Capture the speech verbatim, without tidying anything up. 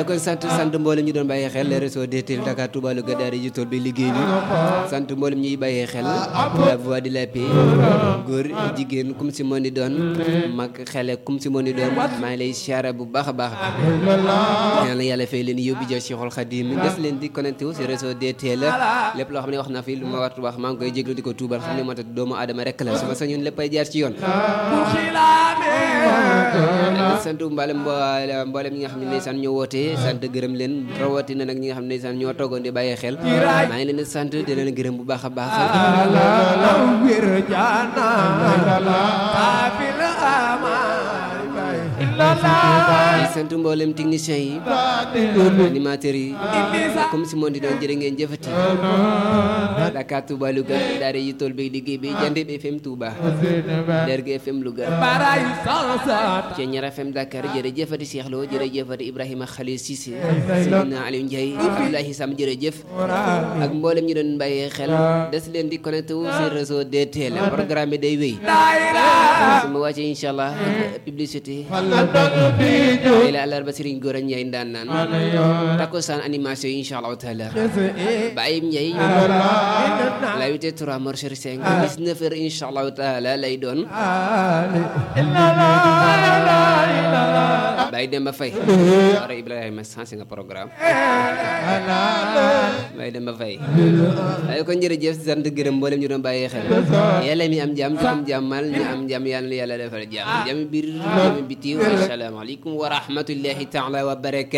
kon sant sant mboolem ñu doon bàyyi xel réseau D T L Dakar Touba Louga daara ji tool bi liggéey bi sant mboolem ñuy bàyyi xel la voix de la paix góor jigéen kum si mën di doon mag xele kum si mën di doon maa ngi lay siyaare bu baax a baax ñaan la yàlla fay leen yóbbu ja Cheikhul Khadim des leen di connecté wu si réseau D T L lépp loo xam ne wax na fi lu ma wartu wax maa ngi koy jéglu di ko tuubal xam ne moo tax doomu aadama rek la su ma sañoon léppay jaar ci yoon sant mboolem mboolem ñi nga xam ne ndeysaan ñoo woote sant gërëm leen rawatina nag ñi nga xam ne ndeysaan ñoo toogoon di bàyyi xel maa ngi leen di sant di leen gërëm bu baax a baax di sant mboolem techniciens yi animateurs yi comme si moom di doon jërë ngeen jëfati Dakar Touba Louga daara yi tool bi liggéey bi Jandib F M Touba Derg F M Louga Ceñar F M Dakar jërëjëfati Cheikh Lo jërëjëfati Ibrahima Khalil Cissé Seydina Aliou Ndiaye Abdoulaye Sam jërëjëf ak mboolem ñu doon bàyyee xel des leen di connecté wu sur réseau D T L programme bi day wéy su ma wàccee incha allah publicité tey la àllarba Serigne Gora Ndiaye ndaan naan takkusaan animation yi incha allahu taala Baye Ndiaye la huit heures trois morceau cinq dix-neuf heures incha allahu taala lay doon Baye Demba Faye wara Ibrahima sansi nga programme Baye Demba Faye ay kon jërëjëf sant gërëm mboolem ñu doon bàyyee xel yàlla mi am jàmm ñu am jàmmal ñu am jàmm yàlla yàlla defal jàmm jàmm biir jàmm biti wa assalaamu aleykum wa rahmatullahi taala wa barakatuh